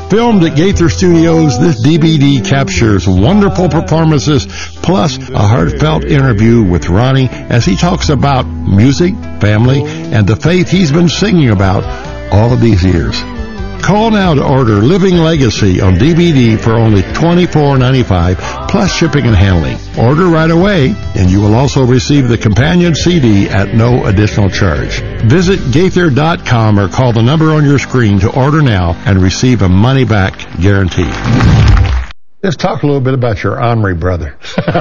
Filmed at Gaither Studios, this DVD captures wonderful performances, plus a heartfelt interview with Ronnie as he talks about music, family, and the faith he's been singing about all of these years. Call now to order Living Legacy on DVD for only $24.95 plus shipping and handling. Order right away, and you will also receive the companion CD at no additional charge. Visit Gaither.com or call the number on your screen to order now and receive a money-back guarantee. Let's talk a little bit about your Omri brother.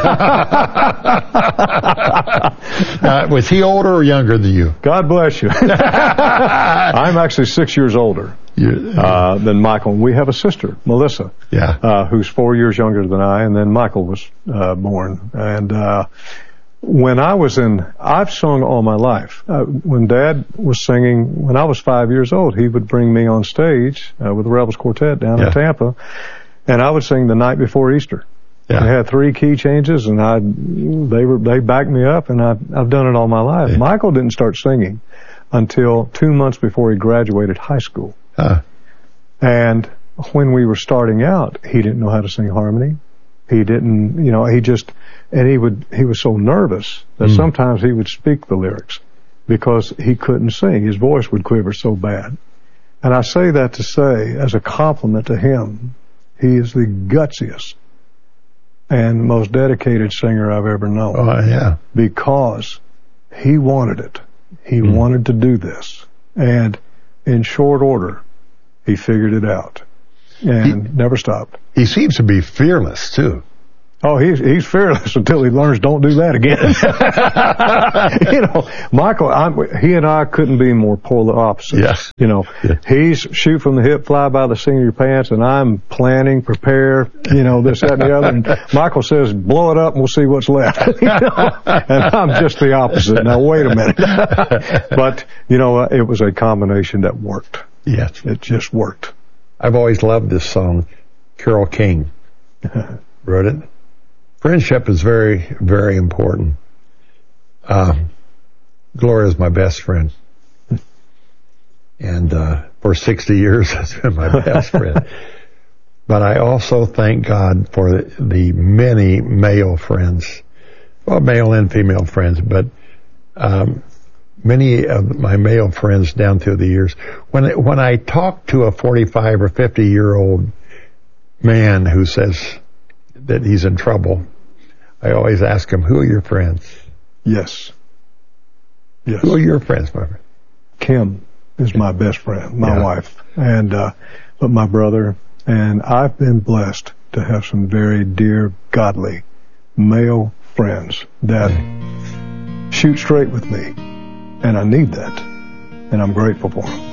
Was he older or younger than you? God bless you. I'm actually 6 years older than Michael. We have a sister, Melissa, who's 4 years younger than I, and then Michael was born. And when I've sung all my life. When Dad was singing, when I was 5 years old, he would bring me on stage with the Rebels Quartet down in Tampa. And I would sing The Night Before Easter. I had 3 key changes, and they backed me up, and I've done it all my life. Yeah. Michael didn't start singing until 2 months before he graduated high school. And when we were starting out, he didn't know how to sing harmony. He didn't, he was so nervous that sometimes he would speak the lyrics because he couldn't sing. His voice would quiver so bad. And I say that to say, as a compliment to him, he is the gutsiest and most dedicated singer I've ever known. Oh, yeah. Because he wanted it. He wanted to do this. And in short order, he figured it out and never stopped. He seems to be fearless, too. Oh, he's fearless until he learns don't do that again. Michael, he and I couldn't be more polar opposites. He's shoot from the hip, fly by the seat of your pants, and I'm planning, prepare, this, that, and the other. And Michael says, blow it up and we'll see what's left. And I'm just the opposite. Now, wait a minute. But, it was a combination that worked. Yes. It just worked. I've always loved this song. Carole King wrote it. Friendship is very, very important. Gloria's my best friend. And for 60 years, that's been my best friend. But I also thank God for the many male friends. Well, male and female friends, but many of my male friends down through the years. When I talk to a 45 or 50-year-old man who says that he's in trouble, I always ask him, who are your friends? Yes. Who are your friends, my friend? Kim is my best friend, my wife, and but my brother. And I've been blessed to have some very dear, godly male friends that shoot straight with me. And I need that. And I'm grateful for them.